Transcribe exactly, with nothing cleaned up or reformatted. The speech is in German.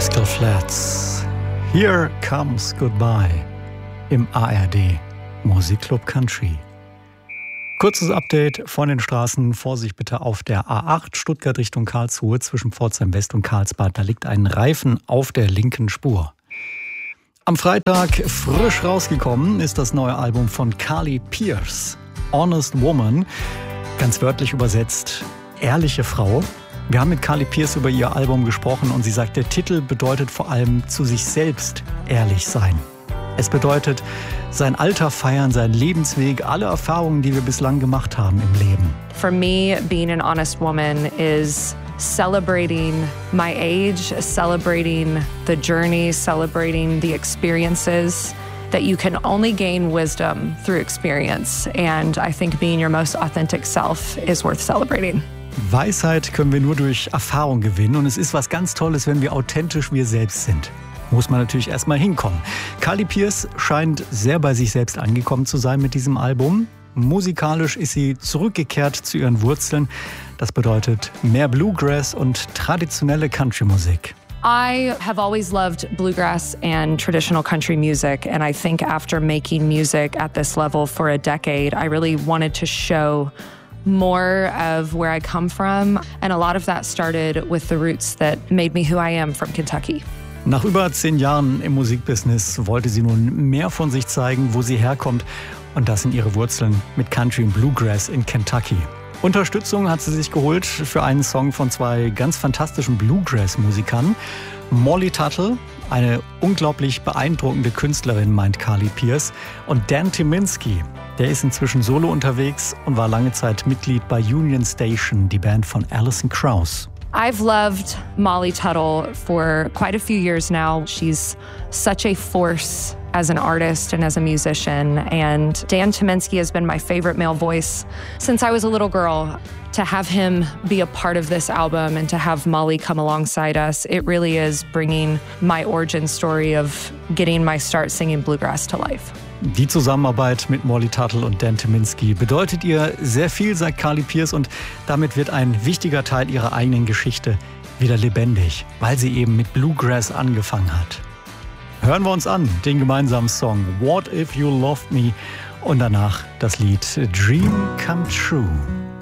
Rascal Flatts, Here Comes Goodbye im A R D Musikclub Country. Kurzes Update von den Straßen. Vorsicht bitte auf der A acht Stuttgart Richtung Karlsruhe zwischen Pforzheim West und Karlsbad. Da liegt ein Reifen auf der linken Spur. Am Freitag frisch rausgekommen ist das neue Album von Carly Pearce, Honest Woman. Ganz wörtlich übersetzt, ehrliche Frau. Wir haben mit Carly Pearce über ihr Album gesprochen und sie sagt, der Titel bedeutet vor allem zu sich selbst ehrlich sein. Es bedeutet sein Alter feiern, seinen Lebensweg, alle Erfahrungen, die wir bislang gemacht haben im Leben. For me, being an honest woman is celebrating my age, celebrating the journey, celebrating the experiences, that you can only gain wisdom through experience. And I think being your most authentic self is worth celebrating. Weisheit können wir nur durch Erfahrung gewinnen und es ist was ganz Tolles, wenn wir authentisch wir selbst sind. Muss man natürlich erstmal hinkommen. Carly Pearce scheint sehr bei sich selbst angekommen zu sein mit diesem Album. Musikalisch ist sie zurückgekehrt zu ihren Wurzeln. Das bedeutet mehr Bluegrass und traditionelle Country-Musik. I have always loved bluegrass and traditional country music, and I think after making music at this level for a decade, I really wanted to show more of where I come from, and a lot of that started with the roots that made me who I am from Kentucky. Nach über zehn Jahren im Musikbusiness wollte sie nun mehr von sich zeigen, wo sie herkommt, und das sind ihre Wurzeln mit Country und Bluegrass in Kentucky. Unterstützung hat sie sich geholt für einen Song von zwei ganz fantastischen Bluegrass-Musikern. Molly Tuttle, eine unglaublich beeindruckende Künstlerin, meint Carly Pearce, und Dan Tyminski. Der ist inzwischen solo unterwegs und war lange Zeit Mitglied bei Union Station, die Band von Alison Krauss. I've loved Molly Tuttle for quite a few years now. She's such a force as an artist and as a musician. And Dan Tyminski has been my favorite male voice since I was a little girl. To have him be a part of this album and to have Molly come alongside us, it really is bringing my origin story of getting my start singing bluegrass to life. Die Zusammenarbeit mit Molly Tuttle und Dan Tyminski bedeutet ihr sehr viel, sagt Carly Pearce, und damit wird ein wichtiger Teil ihrer eigenen Geschichte wieder lebendig, weil sie eben mit Bluegrass angefangen hat. Hören wir uns an, den gemeinsamen Song What If You Loved Me und danach das Lied Dream Come True.